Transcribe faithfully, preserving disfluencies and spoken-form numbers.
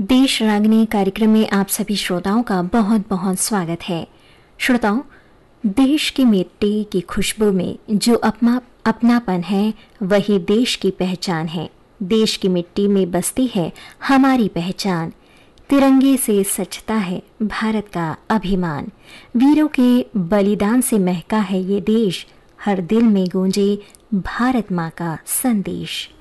देश रागनी कार्यक्रम में आप सभी श्रोताओं का बहुत बहुत स्वागत है। श्रोताओं, देश की मिट्टी की खुशबू में जो अपना अपनापन है वही देश की पहचान है। देश की मिट्टी में बसती है हमारी पहचान। तिरंगे से सचता है भारत का अभिमान। वीरों के बलिदान से महका है ये देश। हर दिल में गूंजे भारत माँ का संदेश।